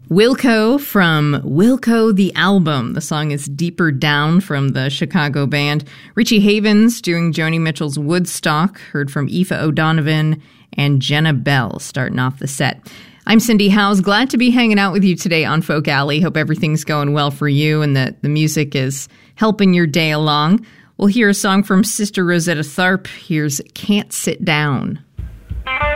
Wilco from Wilco the Album. The song is Deeper Down from the Chicago band. Richie Havens doing Joni Mitchell's Woodstock. Heard from Aoife O'Donovan and Jenna Bell starting off the set. I'm Cindy Howes. Glad to be hanging out with you today on Folk Alley. Hope everything's going well for you and that the music is helping your day along. We'll hear a song from Sister Rosetta Tharpe. Here's Can't Sit Down.